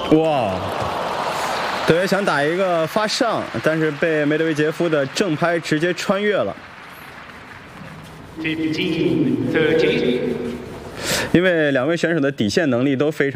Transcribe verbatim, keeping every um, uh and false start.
哇！德约想打一个发上，但是被梅德韦杰夫的正拍直接穿越了。 fifteen thirty。 因为两位选手的底线能力都非常。